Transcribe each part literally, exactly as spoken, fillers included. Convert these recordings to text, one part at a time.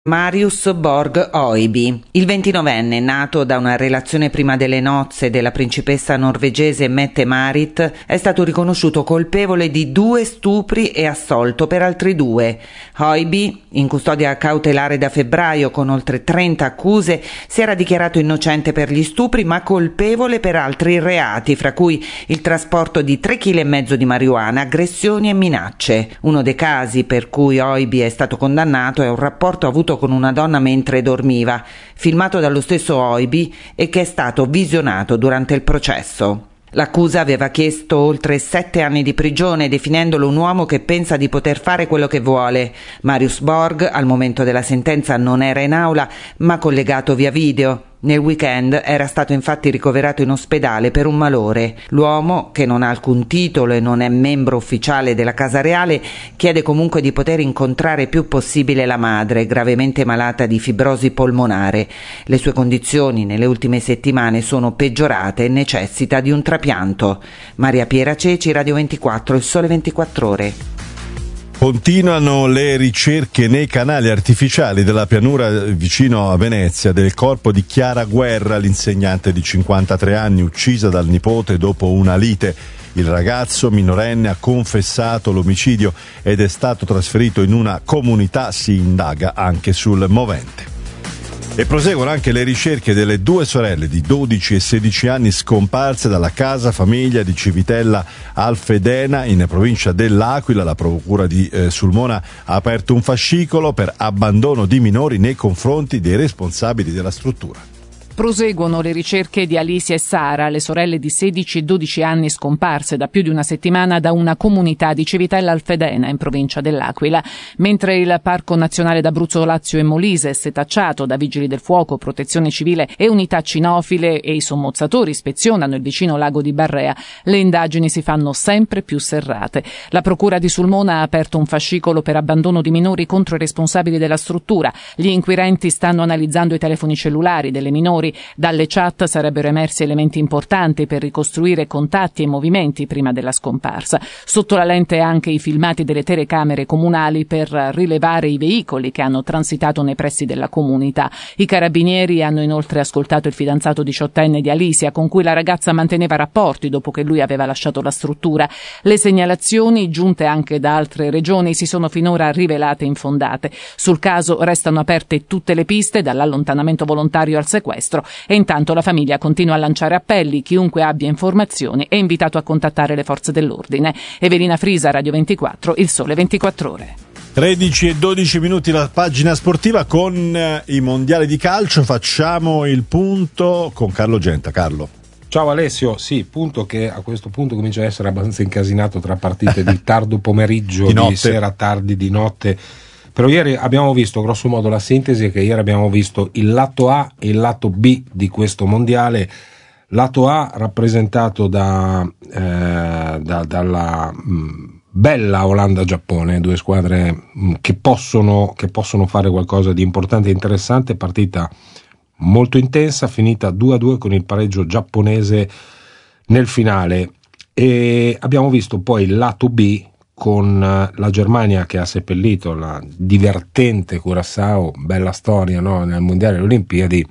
Marius Borg Høiby. Il ventinovenne, nato da una relazione prima delle nozze della principessa norvegese Mette-Marit, è stato riconosciuto colpevole di due stupri e assolto per altri due. Høiby, in custodia cautelare da febbraio con oltre trenta accuse, si era dichiarato innocente per gli stupri ma colpevole per altri reati, fra cui il trasporto di tre chili e mezzo di marijuana, aggressioni e minacce. Uno dei casi per cui Høiby è stato condannato è un rapporto avuto con una donna mentre dormiva, filmato dallo stesso Høiby e che è stato visionato durante il processo. L'accusa aveva chiesto oltre sette anni di prigione, definendolo un uomo che pensa di poter fare quello che vuole. Marius Borg al momento della sentenza non era in aula, ma collegato via video. Nel weekend era stato infatti ricoverato in ospedale per un malore. L'uomo, che non ha alcun titolo e non è membro ufficiale della Casa Reale, chiede comunque di poter incontrare più possibile la madre, gravemente malata di fibrosi polmonare. Le sue condizioni nelle ultime settimane sono peggiorate e necessita di un trapianto. Maria Piera Ceci, Radio ventiquattro, Il Sole ventiquattro Ore. Continuano le ricerche nei canali artificiali della pianura vicino a Venezia del corpo di Chiara Guerra, l'insegnante di cinquantatré anni uccisa dal nipote dopo una lite. Il ragazzo minorenne ha confessato l'omicidio ed è stato trasferito in una comunità. Si indaga anche sul movente. E proseguono anche le ricerche delle due sorelle di dodici e sedici anni scomparse dalla casa famiglia di Civitella Alfedena in provincia dell'Aquila. La procura di eh, Sulmona ha aperto un fascicolo per abbandono di minori nei confronti dei responsabili della struttura. Proseguono le ricerche di Alicia e Sara, le sorelle di sedici e dodici anni scomparse da più di una settimana da una comunità di Civitella Alfedena in provincia dell'Aquila, mentre il Parco Nazionale d'Abruzzo, Lazio e Molise, setacciato da vigili del fuoco, protezione civile e unità cinofile e i sommozzatori ispezionano il vicino lago di Barrea. Le indagini si fanno sempre più serrate. La procura di Sulmona ha aperto un fascicolo per abbandono di minori contro i responsabili della struttura. Gli inquirenti stanno analizzando i telefoni cellulari delle minori. Dalle chat sarebbero emersi elementi importanti per ricostruire contatti e movimenti prima della scomparsa. Sotto la lente anche i filmati delle telecamere comunali per rilevare i veicoli che hanno transitato nei pressi della comunità. I carabinieri hanno inoltre ascoltato il fidanzato diciottenne di Alicia, con cui la ragazza manteneva rapporti dopo che lui aveva lasciato la struttura. Le segnalazioni, giunte anche da altre regioni, si sono finora rivelate infondate. Sul caso restano aperte tutte le piste, dall'allontanamento volontario al sequestro. E intanto la famiglia continua a lanciare appelli. Chiunque abbia informazioni è invitato a contattare le forze dell'ordine. Evelina Frisa, Radio ventiquattro, Il Sole ventiquattro Ore. tredici e dodici minuti la pagina sportiva con eh, i mondiali di calcio. Facciamo il punto con Carlo Genta. Carlo. Ciao Alessio, sì, punto che a questo punto comincia a essere abbastanza incasinato tra partite di tardo pomeriggio, di, di sera tardi, di notte. Però ieri abbiamo visto, grosso modo la sintesi è che ieri abbiamo visto il lato A e il lato B di questo mondiale. Lato A rappresentato da, eh, da dalla mh, bella Olanda-Giappone, due squadre mh, che possono che possono fare qualcosa di importante e interessante. Partita molto intensa, finita due a due con il pareggio giapponese nel finale. E abbiamo visto poi il lato B con la Germania che ha seppellito la divertente Curaçao, bella storia, no? Nel mondiale delle Olimpiadi,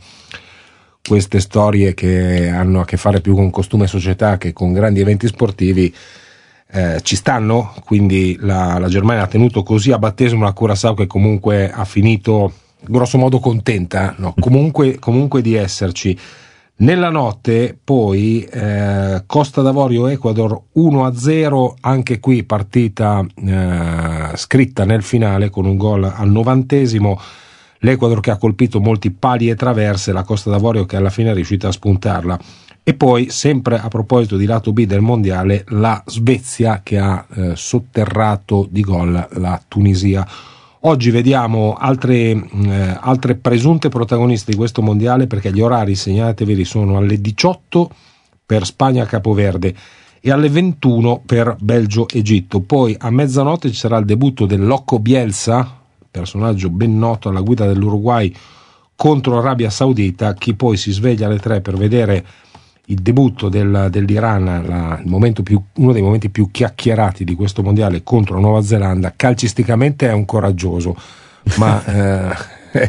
queste storie che hanno a che fare più con costume e società che con grandi eventi sportivi eh, ci stanno, quindi la, la Germania ha tenuto così a battesimo la Curaçao che comunque ha finito grosso modo contenta, no? comunque, comunque di esserci. Nella notte poi eh, Costa d'Avorio Ecuador uno a zero, anche qui partita eh, scritta nel finale con un gol al novantesimo, l'Ecuador che ha colpito molti pali e traverse, la Costa d'Avorio che alla fine è riuscita a spuntarla. E poi sempre a proposito di lato B del mondiale, la Svezia che ha eh, sotterrato di gol la Tunisia. Oggi vediamo altre, eh, altre presunte protagoniste di questo mondiale, perché gli orari, segnateveli, sono alle diciotto per Spagna-Capoverde e alle ventuno per Belgio-Egitto. Poi a mezzanotte ci sarà il debutto del Loco Bielsa, personaggio ben noto alla guida dell'Uruguay, contro l'Arabia Saudita. Chi poi si sveglia alle tre per vedere il debutto del, dell'Iran, la, il momento più, uno dei momenti più chiacchierati di questo mondiale contro la Nuova Zelanda, calcisticamente è un coraggioso, ma eh,